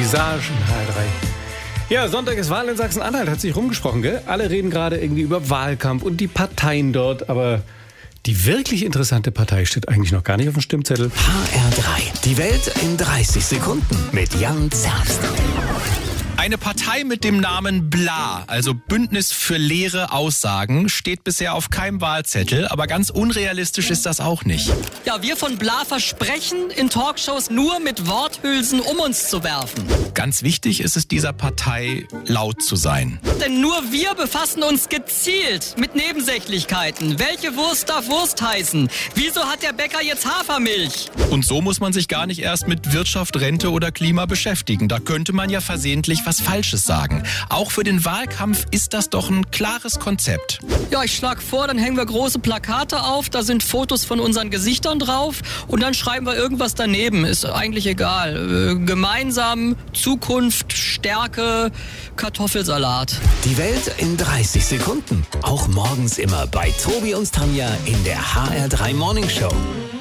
Visage in HR3. Ja, Sonntag ist Wahl in Sachsen-Anhalt, hat sich rumgesprochen, gell? Alle reden gerade irgendwie über Wahlkampf und die Parteien dort, aber die wirklich interessante Partei steht eigentlich noch gar nicht auf dem Stimmzettel. HR3, die Welt in 30 Sekunden mit Jan Zerbst. Eine Partei mit dem Namen BLA, also Bündnis für leere Aussagen, steht bisher auf keinem Wahlzettel, aber ganz unrealistisch ist das auch nicht. Ja, wir von BLA versprechen, in Talkshows nur mit Worthülsen um uns zu werfen. Ganz wichtig ist es dieser Partei, laut zu sein. Denn nur wir befassen uns gezielt mit Nebensächlichkeiten. Welche Wurst darf Wurst heißen? Wieso hat der Bäcker jetzt Hafermilch? Und so muss man sich gar nicht erst mit Wirtschaft, Rente oder Klima beschäftigen. Da könnte man ja versehentlich was Falsches sagen. Auch für den Wahlkampf ist das doch ein klares Konzept. Ja, ich schlage vor, dann hängen wir große Plakate auf, da sind Fotos von unseren Gesichtern drauf und dann schreiben wir irgendwas daneben. Ist eigentlich egal. Gemeinsam, Zukunft, Stärke, Kartoffelsalat. Die Welt in 30 Sekunden. Auch morgens immer bei Tobi und Tanja in der HR3 Morning Show.